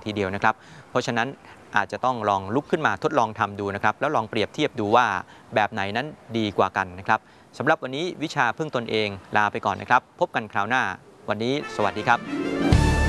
ทีเดียวนะครับเพราะฉะนั้นอาจจะต้องลองลุกขึ้นมาทดลองทำดูนะครับแล้วลองเปรียบเทียบดูว่าแบบไหนนั้นดีกว่ากันนะครับสำหรับวันนี้วิชาพึ่งตนเองลาไปก่อนนะครับพบกันคราวหน้าวันนี้สวัสดีครับ